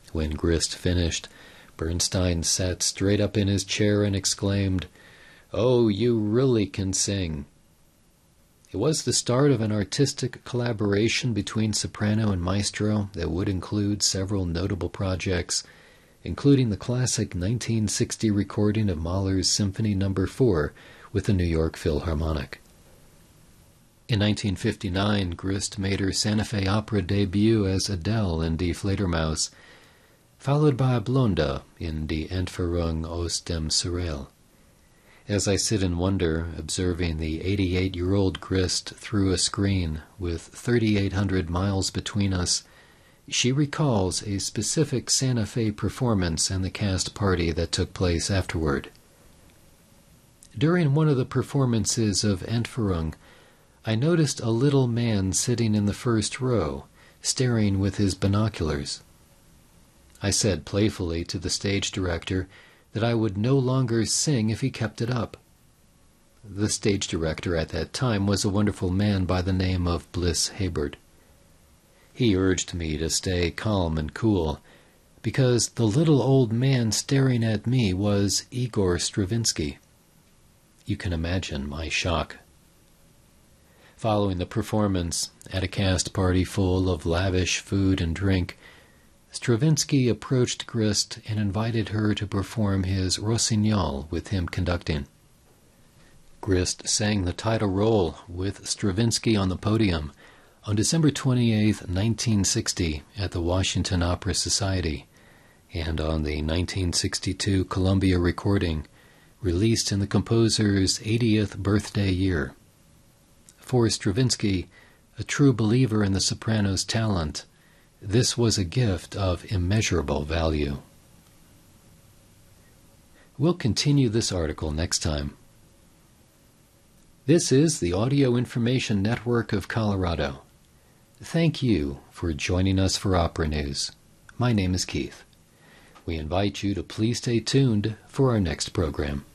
When Grist finished, Bernstein sat straight up in his chair and exclaimed, "Oh, you really can sing." It was the start of an artistic collaboration between soprano and maestro that would include several notable projects, including the classic 1960 recording of Mahler's Symphony No. 4 with the New York Philharmonic. In 1959, Grist made her Santa Fe opera debut as Adele in Die Fledermaus, followed by Blonde in Die Entführung aus dem Serail. As I sit in wonder, observing the 88-year-old Grist through a screen with 3,800 miles between us, she recalls a specific Santa Fe performance and the cast party that took place afterward. During one of the performances of Entführung, I noticed a little man sitting in the first row, staring with his binoculars. I said playfully to the stage director that I would no longer sing if he kept it up. The stage director at that time was a wonderful man by the name of Bliss Hayward. He urged me to stay calm and cool, because the little old man staring at me was Igor Stravinsky. You can imagine my shock. Following the performance, at a cast party full of lavish food and drink, Stravinsky approached Grist and invited her to perform his Rossignol with him conducting. Grist sang the title role with Stravinsky on the podium on December 28, 1960 at the Washington Opera Society, and on the 1962 Columbia recording, released in the composer's 80th birthday year. For Stravinsky, a true believer in the soprano's talent, this was a gift of immeasurable value. We'll continue this article next time. This is the Audio Information Network of Colorado. Thank you for joining us for Opera News. My name is Keith. We invite you to please stay tuned for our next program.